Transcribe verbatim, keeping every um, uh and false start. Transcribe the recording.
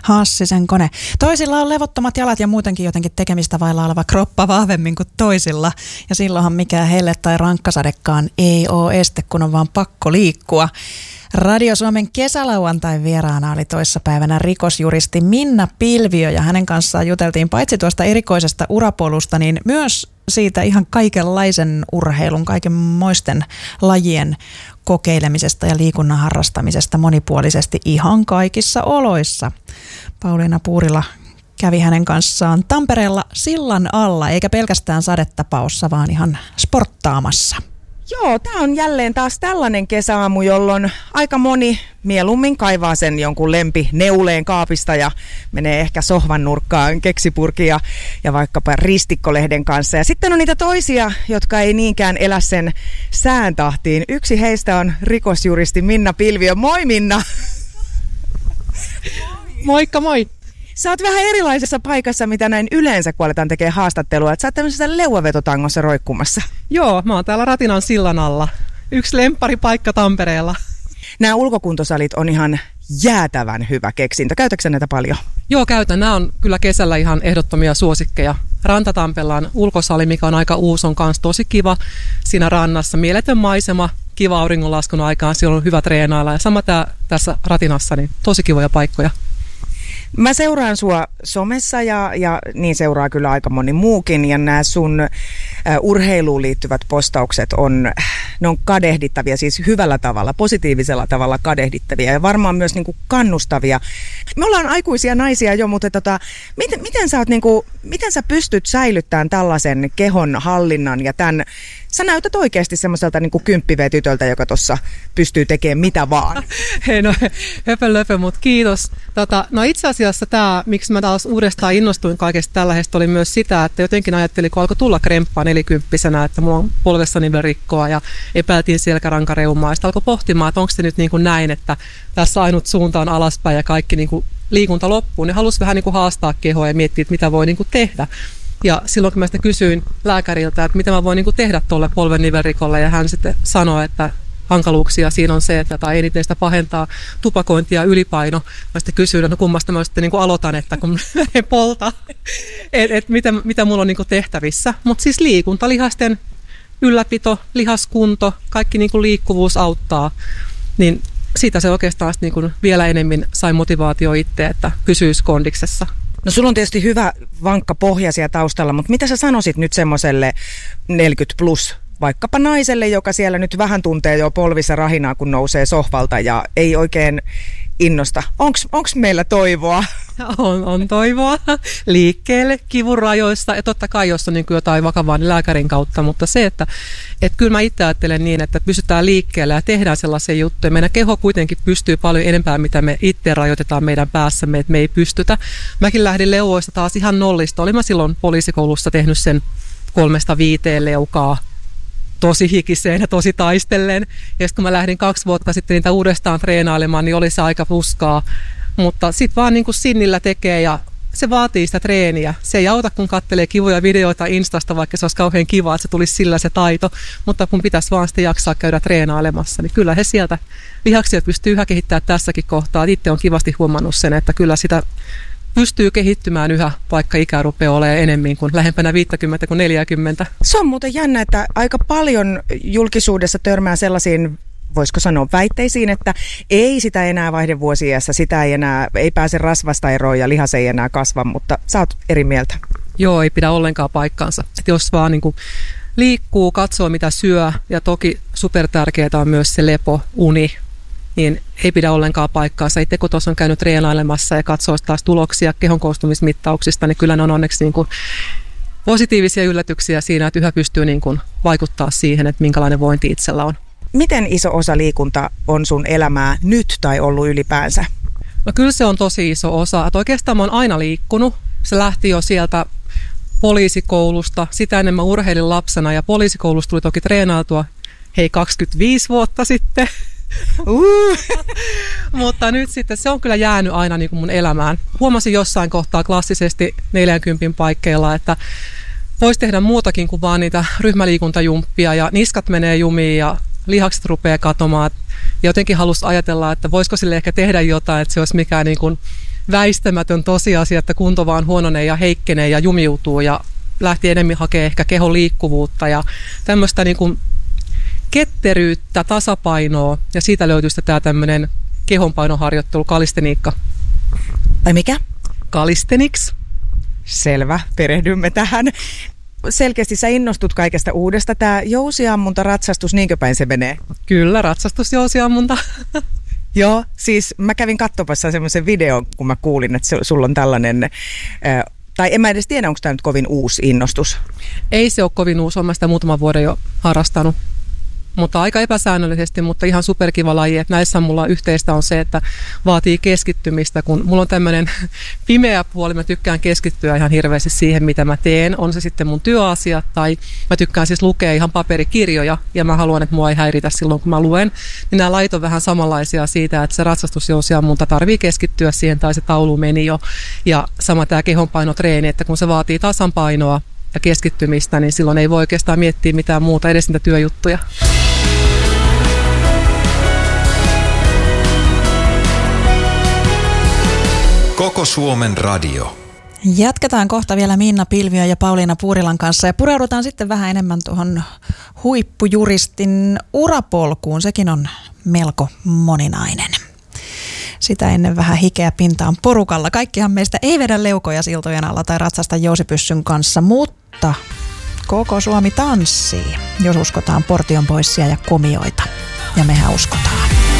Hassisen kone. Toisilla on levottomat jalat ja muutenkin jotenkin tekemistä vailla oleva kroppa vahvemmin kuin toisilla. Ja silloinhan mikään helle tai rankkasadekaan ei ole este, kun on vaan pakko liikkua. Radio Suomen kesälauantain vieraana oli toissapäivänä rikosjuristi Minna Pilviö ja hänen kanssaan juteltiin paitsi tuosta erikoisesta urapolusta, niin myös siitä ihan kaikenlaisen urheilun, kaikenmoisten lajien kokeilemisesta ja liikunnan harrastamisesta monipuolisesti ihan kaikissa oloissa. Pauliina Puurila kävi hänen kanssaan Tampereella sillan alla, eikä pelkästään sadetapaossa, vaan ihan sporttaamassa. Joo, tämä on jälleen taas tällainen kesäaamu, jolloin aika moni mieluummin kaivaa sen jonkun lempi neuleen kaapista ja menee ehkä sohvan nurkkaan keksipurkin ja, ja vaikkapa ristikkolehden kanssa. Ja sitten on niitä toisia, jotka ei niinkään elä sen sään tahtiin. Yksi heistä on rikosjuristi Minna Pilviö. Moi Minna! Moikka moi! Sä oot vähän erilaisessa paikassa, mitä näin yleensä, kun aletaan tekemään haastattelua. Että sä oot tämmöisessä leuavetotangossa roikkumassa. Joo, mä oon täällä Ratinan sillan alla. Yksi lempparipaikka Tampereella. Nämä ulkokuntosalit on ihan jäätävän hyvä keksintö. Käytätkö näitä paljon? Joo, käytän. Nämä on kyllä kesällä ihan ehdottomia suosikkeja. Rantatampelan ulkosali, mikä on aika uusi, on myös tosi kiva siinä rannassa. Mieletön maisema, kiva auringonlaskun aikaan, siellä on hyvä treenailla. Ja sama tää tässä Ratinassa, niin tosi kivoja paikkoja. Mä seuraan sua somessa ja, ja niin seuraa kyllä aika moni muukin. Ja nämä sun äh, urheiluun liittyvät postaukset on, ne on kadehdittavia, siis hyvällä tavalla, positiivisella tavalla kadehdittavia ja varmaan myös niin kuin kannustavia. Me ollaan aikuisia naisia jo, mutta tota, miten, miten, sä oot, niin kuin, miten sä pystyt säilyttämään tällaisen kehon hallinnan ja tämän? Sä näytät oikeasti semmoiselta niin kuin kymppiv-tytöltä, joka tuossa pystyy tekemään mitä vaan. Hei no, höpö löpö, mutta kiitos. Tota, no itse asiassa tämä, miksi mä taas uudestaan innostuin kaikesta tällaisesta, oli myös sitä, että jotenkin ajattelin, kun alkoi tulla kremppaa nelikymppisenä, että mulla on polvessani vielä rikkoa ja epäiltiin selkärankareumaa. Ja sitten alkoi pohtimaan, että onko se nyt niin kuin näin, että tässä ainut suunta on alaspäin ja kaikki niin kuin liikunta loppuu. Niin halusi vähän niin kuin haastaa kehoa ja miettiä, että mitä voi niin kuin tehdä. Ja silloin kun mä sitä kysyin lääkäriltä, että mitä mä voin niin kuin tehdä tuolle polven nivelrikolle, ja hän sitten sanoi, että hankaluuksia siinä on se, että tai eniten sitä pahentaa tupakointi ja ylipaino. Mä sitten kysyin, no kummasta mä sitten niin kuin aloitan, että kun menee polta, että et mitä, mitä mulla on niin kuin tehtävissä. Mutta siis liikunta, lihasten ylläpito, lihaskunto, kaikki niin kuin liikkuvuus auttaa, niin siitä se oikeastaan niin kuin vielä enemmän sai motivaatio itse, että pysyisi kondiksessa. No sulla on tietysti hyvä vankka pohja siellä taustalla, mutta mitä sä sanoisit nyt semmoiselle neljäkymmentä plus vaikkapa naiselle, joka siellä nyt vähän tuntee jo polvissa rahinaa, kun nousee sohvalta ja ei oikein innosta. Onks, onks meillä toivoa? On, on toivoa liikkeelle kivun rajoissa ja totta kai jos on niin kuin jotain vakavaa niin lääkärin kautta, mutta se, että et kyllä mä itse ajattelen niin, että pysytään liikkeelle ja tehdään sellaisia juttuja. Meidän keho kuitenkin pystyy paljon enempää, mitä me itse rajoitetaan meidän päässämme, että me ei pystytä. Mäkin lähdin leuvoista taas ihan nollista. Olin mä silloin poliisikoulussa tehnyt sen kolmesta viiteen leukaa tosi hikiseen ja tosi taistellen. Ja sitten kun mä lähdin kaksi vuotta sitten niitä uudestaan treenailemaan, niin oli se aika fuskaa. Mutta sitten vaan niin kuin sinnillä tekee ja se vaatii sitä treeniä. Se ei auta, kun katselee kivoja videoita Instasta, vaikka se olisi kauhean kiva, että se tulisi sillä se taito. Mutta kun pitäisi vaan sitten jaksaa käydä treenailemassa, niin kyllä he sieltä lihaksia pystyy yhä kehittämään tässäkin kohtaa. Itse on kivasti huomannut sen, että kyllä sitä pystyy kehittymään yhä, vaikka ikä rupeaa olemaan enemmän kuin lähempänä viisikymmentä kuin neljäkymmentä. Se on muuten jännä, että aika paljon julkisuudessa törmää sellaisiin, voisiko sanoa, väitteisiin, että ei sitä enää vaihde vuosiiässä, sitä ei enää, ei pääse rasvasta eroon ja lihas ei enää kasva, mutta sä oot eri mieltä. Joo, ei pidä ollenkaan paikkaansa. Että jos vaan niin kuin liikkuu, katsoo mitä syö ja toki supertärkeää on myös se lepo, uni, niin ei pidä ollenkaan paikkaansa. Itse kun tuossa on käynyt treenailemassa ja katsoo taas tuloksia kehon koostumismittauksista, niin kyllä ne on onneksi niin kuin positiivisia yllätyksiä siinä, että yhä pystyy niin kuin vaikuttaa siihen, että minkälainen vointi itsellä on. Miten iso osa liikunta on sun elämää nyt tai ollut ylipäänsä? No kyllä se on tosi iso osa. Että oikeastaan mä oon aina liikkunut. Se lähti jo sieltä poliisikoulusta. Sitä ennen mä urheilin lapsena ja poliisikoulusta tuli toki treenailtua hei kaksikymmentäviisi vuotta sitten. Uh. Mutta nyt sitten se on kyllä jäänyt aina niin kuin mun elämään. Huomasin jossain kohtaa klassisesti neljänkympin paikkeilla, että voisi tehdä muutakin kuin vaan niitä ryhmäliikuntajumppia ja niskat menee jumiin ja lihakset rupeaa katomaan. Ja jotenkin halusi ajatella, että voisiko sille ehkä tehdä jotain, että se olisi mikään niin kuin väistämätön tosiasia, että kunto vaan huononee ja heikkenee ja jumiutuu ja lähti enemmän hakee ehkä kehon liikkuvuutta ja tämmöistä niin kuin ketteryyttä, tasapainoa ja siitä löytyy tämä tämmöinen kehonpainoharjoittelu, kalisteniikka. Ai mikä? Calisthenics. Selvä, perehdymme tähän. Selkeästi sä innostut kaikesta uudesta. Tämä jousiammunta, ratsastus, niinkö päin se menee? Kyllä, ratsastus, jousiammunta. Joo, siis mä kävin katsomassa semmoisen videon, kun mä kuulin, että sulla on tällainen, äh, tai en mä edes tiedä, onko tämä nyt kovin uusi innostus. Ei se ole kovin uusi, olen mä sitä muutaman vuoden jo harrastanut. Mutta aika epäsäännöllisesti, mutta ihan superkiva laji. Että näissä mulla yhteistä on se, että vaatii keskittymistä, kun mulla on tämmöinen pimeä puoli, mä tykkään keskittyä ihan hirveästi siihen, mitä mä teen. On se sitten mun työasiat tai mä tykkään siis lukea ihan paperikirjoja ja mä haluan, että mua ei häiritä silloin, kun mä luen. Niin nämä lait on vähän samanlaisia siitä, että se ratsastusjousiammunta tarvii keskittyä siihen tai se taulu meni jo. Ja sama tämä kehonpainotreeni, että kun se vaatii tasanpainoa ja keskittymistä, niin silloin ei voi oikeastaan miettiä mitään muuta, edes niitä työjuttuja. Koko Suomen radio. Jatketaan kohta vielä Minna Pilviö ja Pauliina Puurilan kanssa ja pureudutaan sitten vähän enemmän tuohon huippujuristin urapolkuun. Sekin on melko moninainen. Sitä ennen vähän hikeä pintaan porukalla. Kaikkihan meistä ei vedä leukoja siltojen alla tai ratsasta jousipyssyn kanssa, mutta koko Suomi tanssii, jos uskotaan portionpoissia ja komioita. Ja mehän uskotaan.